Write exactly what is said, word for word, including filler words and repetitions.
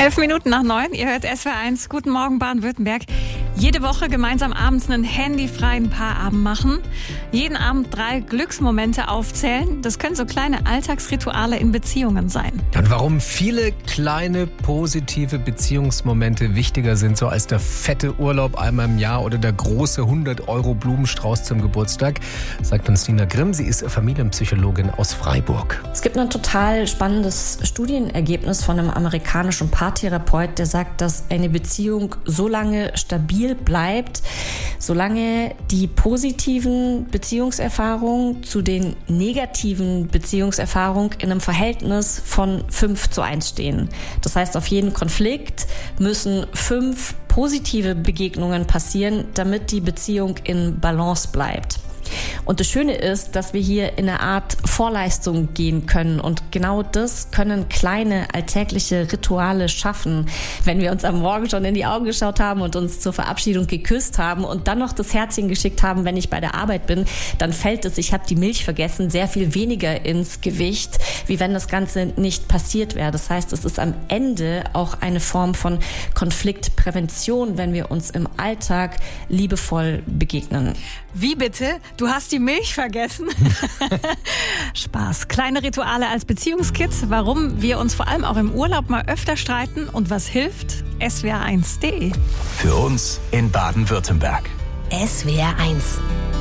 Elf Minuten nach neun, ihr hört S W R eins. Guten Morgen Baden-Württemberg. Jede Woche gemeinsam abends einen handyfreien Paarabend machen. Jeden Abend drei Glücksmomente aufzählen. Das können so kleine Alltagsrituale in Beziehungen sein. Und warum viele kleine positive Beziehungsmomente wichtiger sind, so als der fette Urlaub einmal im Jahr oder der große hundert Euro Blumenstrauß zum Geburtstag, sagt uns Nina Grimm. Sie ist Familienpsychologin aus Freiburg. Es gibt ein total spannendes Studienergebnis von einem amerikanischen Paartherapeut, der sagt, dass eine Beziehung so lange stabil bleibt, solange die positiven Beziehungserfahrungen zu den negativen Beziehungserfahrungen in einem Verhältnis von fünf zu eins stehen. Das heißt, auf jeden Konflikt müssen fünf positive Begegnungen passieren, damit die Beziehung in Balance bleibt. Und das Schöne ist, dass wir hier in eine Art Vorleistung gehen können. Und genau das können kleine alltägliche Rituale schaffen. Wenn wir uns am Morgen schon in die Augen geschaut haben und uns zur Verabschiedung geküsst haben und dann noch das Herzchen geschickt haben, wenn ich bei der Arbeit bin, dann fällt es, ich habe die Milch vergessen, sehr viel weniger ins Gewicht, wie wenn das Ganze nicht passiert wäre. Das heißt, es ist am Ende auch eine Form von Konfliktprävention, wenn wir uns im Alltag liebevoll begegnen. Wie bitte? Du hast die Milch vergessen? Spaß. Kleine Rituale als Beziehungskids. Warum wir uns vor allem auch im Urlaub mal öfter streiten und was hilft? S W R eins punkt de. Für uns in Baden-Württemberg. S W R eins.